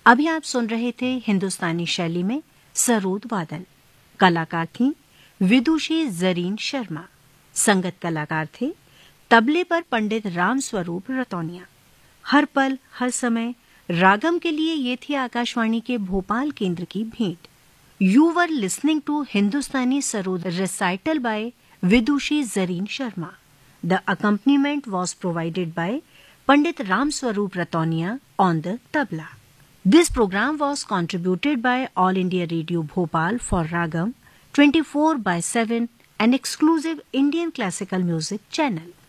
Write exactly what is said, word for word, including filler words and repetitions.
अभी आप सुन रहे थे हिंदुस्तानी शैली में सरोद वादन। कलाकार थीं विदुषी जरीन शर्मा। संगत कलाकार थे तबले पर पंडित राम स्वरूप रतौनिया। हर पल हर समय रागम के लिए ये थी आकाशवाणी के भोपाल केंद्र की भेंट। You were listening to Hindustani sarod recital bye Vidushi Zareen Sharma. The accompaniment was provided by Pandit Ram Swaroop रतौनिया on the tabla. This program was contributed by All India Radio Bhopal for Ragam twenty-four by seven, an exclusive Indian classical music channel.